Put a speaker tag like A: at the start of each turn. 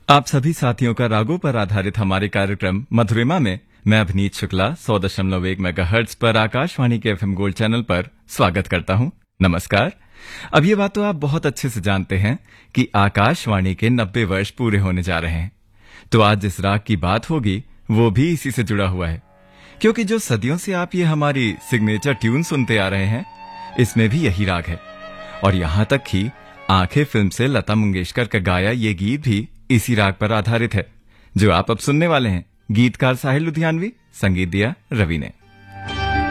A: आप सभी साथियों का रागों पर आधारित हमारे कार्यक्रम मधुरिमा में मैं अभिनीत शुक्ला 100.1 मेगाहर्ट्ज पर आकाशवाणी के एफएम गोल्ड चैनल पर स्वागत करता हूं। नमस्कार। अब ये बात तो आप बहुत अच्छे से जानते हैं कि आकाशवाणी के 90 वर्ष पूरे होने जा रहे हैं, तो आज जिस राग की बात होगी वो भी इसी से जुड़ा हुआ है, क्योंकि जो सदियों से आप ये हमारी सिग्नेचर ट्यून सुनते आ रहे हैं, इसमें भी यही राग है। और यहाँ तक कि आंखें फिल्म से लता मंगेशकर का गाया ये गीत भी इसी राग पर आधारित है, जो आप अब सुनने वाले हैं। गीतकार साहिल लुधियानवी, संगीत दिया रवि ने।